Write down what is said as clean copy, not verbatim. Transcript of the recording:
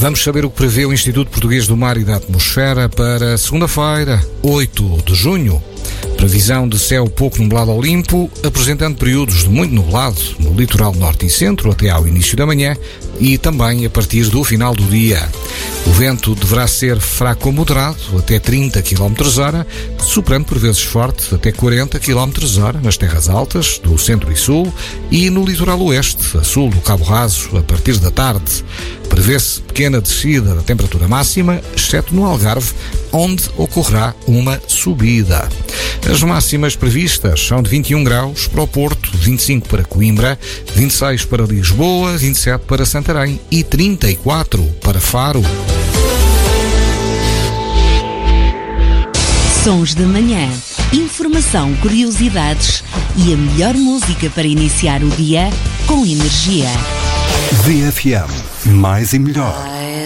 Vamos saber o que prevê o Instituto Português do Mar e da Atmosfera para segunda-feira, 8 de junho. Previsão de céu pouco nublado ao limpo, apresentando períodos de muito nublado no litoral norte e centro até ao início da manhã e também a partir do final do dia. O vento deverá ser fraco a moderado, até 30 km/h, soprando por vezes forte, até 40 km/h nas terras altas, do centro e sul, e no litoral oeste, a sul do Cabo Raso, a partir da tarde. Prevê-se pequena descida da temperatura máxima, exceto no Algarve, onde ocorrerá uma subida. As máximas previstas são de 21 graus para o Porto, 25 para Coimbra, 26 para Lisboa, 27 para Santarém e 34 para Faro. Sons da Manhã. Informação, curiosidades e a melhor música para iniciar o dia com energia. VFM. Mais e melhor.